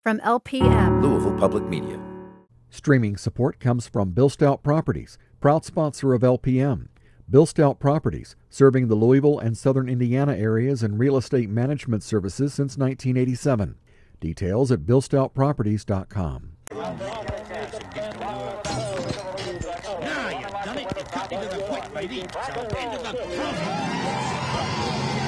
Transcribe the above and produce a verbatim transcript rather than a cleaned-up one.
from L P M. Louisville Public Media. Streaming support comes from Bill Stout Properties, proud sponsor of L P M. Bill Stout Properties, serving the Louisville and southern Indiana areas in real estate management services since nineteen eighty-seven. Details at bill stout properties dot com. Now you've done it. You've got into the quick, baby. So into the